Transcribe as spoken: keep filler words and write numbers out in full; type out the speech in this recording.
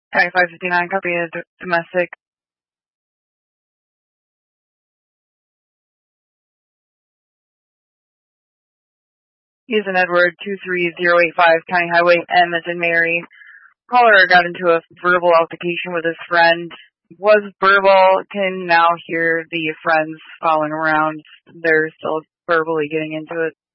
County five fifty-nine, copy of d- domestic. Houston Edward two three zero eight five, County Highway M as in Mary. Caller got into a verbal altercation with his friend. Was verbal, can now hear the friends following around. They're still verbally getting into it.